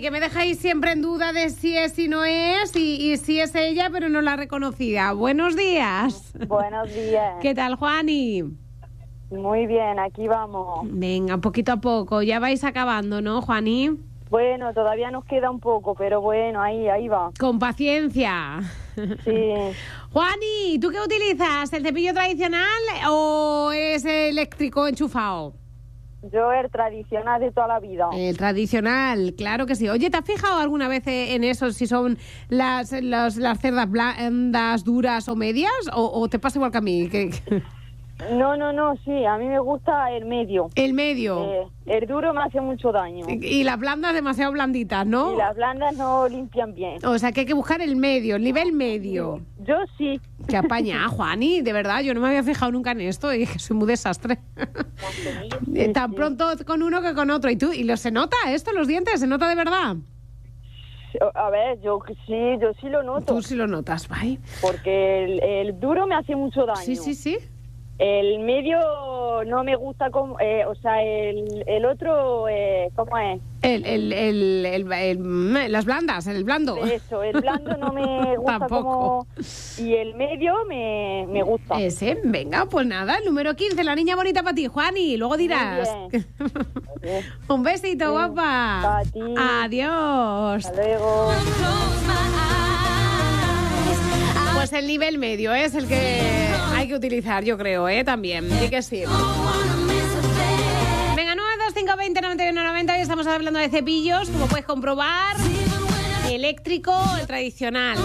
que me dejáis siempre en duda de si es y no es, y si es ella, pero no la reconocida. Buenos días. Buenos días. ¿Qué tal, Juani? Muy bien, aquí vamos. Venga, poquito a poco. Ya vais acabando, ¿no, Juani? Bueno, todavía nos queda un poco, pero bueno, ahí va. Con paciencia. Sí. Juani, ¿tú qué utilizas? ¿El cepillo tradicional o es eléctrico enchufado? Yo el tradicional de toda la vida. El tradicional, claro que sí. Oye, ¿te has fijado alguna vez en eso, si son las cerdas blandas, duras o medias? ¿O te pasa igual que a mí? No, sí, a mí me gusta el medio. El medio. El duro me hace mucho daño. Y las blandas demasiado blanditas, ¿no? Y las blandas no limpian bien. O sea, que hay que buscar el medio, el nivel medio. Yo sí. Qué apañada, Juani, de verdad, yo no me había fijado nunca en esto y que soy muy desastre. Tan pronto con uno que con otro. ¿Y lo se nota esto, los dientes? ¿Se nota de verdad? A ver, yo sí lo noto. Tú sí lo notas, ¿vale? Porque el duro me hace mucho daño. Sí. El medio no me gusta como, o sea, el otro, ¿cómo es? Las blandas, el blando. Eso, el blando no me gusta. Tampoco. Como... Y el medio me gusta. Ese, venga, pues nada, el número 15, la niña bonita para ti, Juani, luego dirás. Un besito, guapa. Para ti. Adiós. Hasta luego. Pues el nivel medio es el que hay que utilizar, yo creo, también. Sí que sí. Venga, 92520 91 90. Hoy estamos hablando de cepillos, como puedes comprobar. Eléctrico, el tradicional.